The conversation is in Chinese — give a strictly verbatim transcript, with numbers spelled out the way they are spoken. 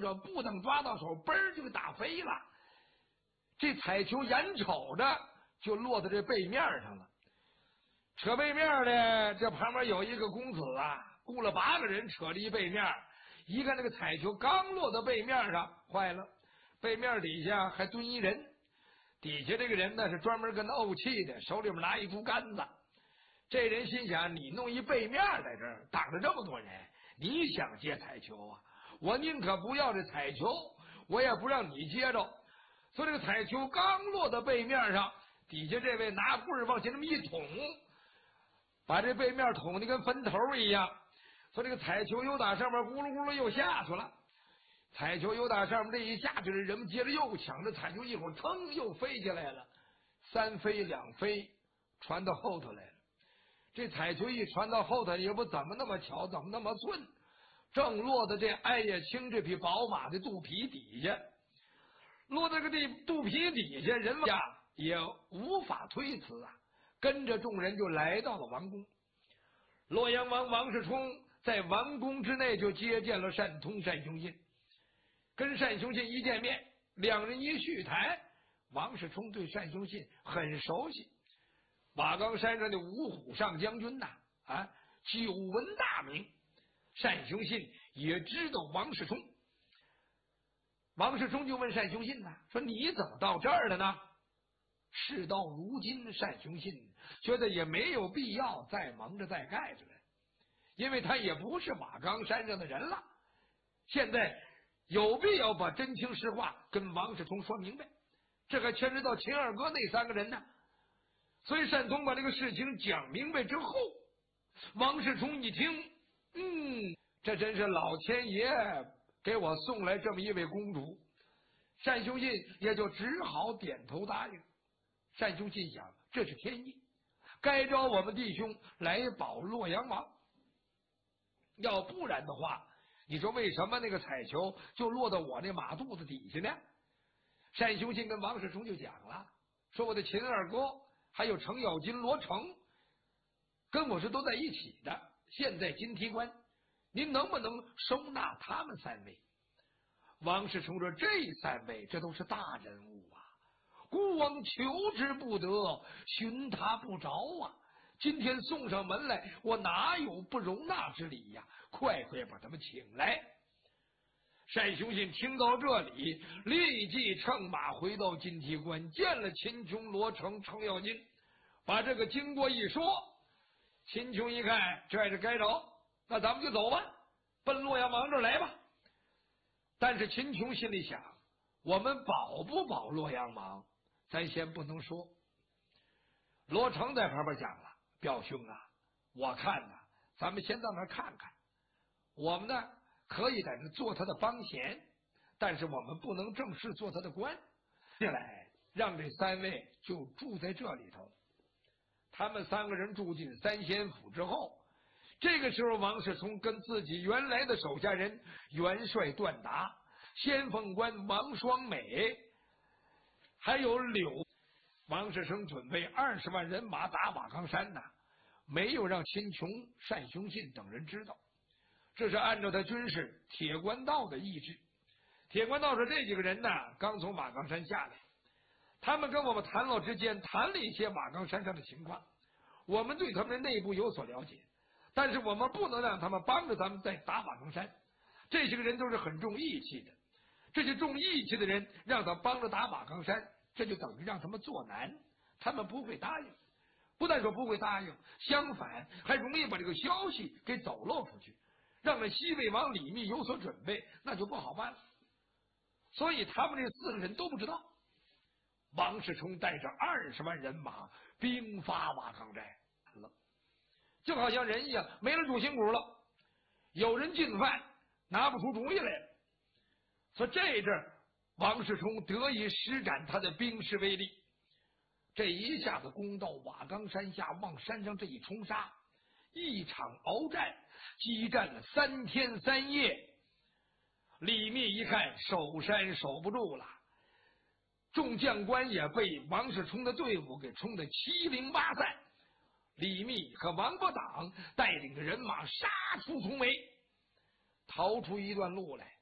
着，不等抓到手，嘣儿就给打飞了。这彩球眼瞅着就落在这背面上了。扯背面的这旁边有一个公子啊，雇了八个人扯着一背面，一看那个彩球刚落到背面上，坏了，背面底下还蹲一人，底下这个人呢是专门跟他怄气的，手里面拿一竹竿子。这人心想，你弄一背面在这儿挡着这么多人，你想接彩球啊？我宁可不要这彩球，我也不让你接着。所以这个彩球刚落到背面上，底下这位拿棍儿往前这么一捅，把这背面捅的跟坟头一样。所以这个彩球又打上面咕噜咕噜又下去了。彩球又打上面这一下去，人们接着又抢，这彩球一会儿腾又飞起来了，三飞两飞传到后头来了。这彩球一传到后头，也不怎么那么巧，怎么那么顺，正落在这艾叶青这匹宝马的肚皮底下。落在这个地肚皮底下，人家也无法推辞啊，跟着众人就来到了王宫。洛阳王王世充在王宫之内就接见了单通、单雄信，跟单雄信一见面，两人一叙谈，王世充对单雄信很熟悉。瓦岗山上的五虎上将军呐，啊，久闻大名。单雄信也知道王世充。王世充就问单雄信呐，说你怎么到这儿了呢？事到如今，单雄信觉得也没有必要再蒙着再盖着了，因为他也不是瓦岗山上的人了。现在有必要把真情实话跟王世充说明白，这还牵扯到秦二哥那三个人呢。所以单通把这个事情讲明白之后，王世充一听，嗯，这真是老天爷给我送来这么一位公主。单雄信也就只好点头答应。单雄信想，这是天意，该招我们弟兄来保洛阳王。要不然的话，你说为什么那个彩球就落到我那马肚子底下呢？单雄信跟王世充就讲了，说我的秦二哥还有程咬金、罗成跟我是都在一起的，现在金提官，您能不能收纳他们三位？王世充说，这三位这都是大人物啊，孤王求之不得，寻他不着啊，今天送上门来，我哪有不容纳之理呀？快快把他们请来。单雄信听到这里，立即乘马回到金提关，见了秦琼、罗成、程咬金，把这个经过一说。秦琼一看，这是该着，那咱们就走吧，奔洛阳王这儿来吧。但是秦琼心里想，我们保不保洛阳王，咱先不能说。罗成在旁边讲了，表兄啊，我看呢，咱们先到那儿看看，我们呢可以在那做他的帮闲，但是我们不能正式做他的官。接下来让这三位就住在这里头。他们三个人住进三仙府之后，这个时候王世充跟自己原来的手下人元帅段达、先锋官王双美，还有柳王世充准备二十万人马打瓦岗山呢，没有让秦琼、单雄信等人知道，这是按照他军师铁官道的意志。铁官道说，这几个人呢刚从瓦岗山下来，他们跟我们谈老之间谈了一些瓦岗山上的情况，我们对他们的内部有所了解，但是我们不能让他们帮着咱们再打瓦岗山。这些个人都是很重义气的，这些重义气的人让他帮着打瓦岗山，这就等于让他们做难，他们不会答应。不但说不会答应，相反还容易把这个消息给走漏出去，让那西魏王李密有所准备，那就不好办了。所以他们这四个人都不知道。王世充带着二十万人马兵发瓦岗寨了，就好像人一样，没了主心骨了，有人进犯，拿不出主意来了。所以这阵王世充得以施展他的兵势威力，这一下子攻到瓦岗山下，往山上这一冲杀，一场鏖战，激战了三天三夜。李密一看守山守不住了，众将官也被王世充的队伍给冲得七零八散。李密和王伯党带领着人马杀出重围，逃出一段路来，